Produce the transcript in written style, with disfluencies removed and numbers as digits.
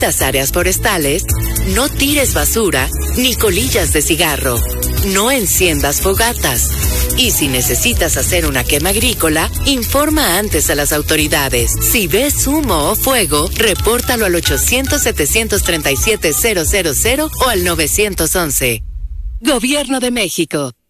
Las áreas forestales, no tires basura ni colillas de cigarro. No enciendas fogatas. Y si necesitas hacer una quema agrícola, informa antes a las autoridades. Si ves humo o fuego, repórtalo al 800-737-000 o al 911. Gobierno de México.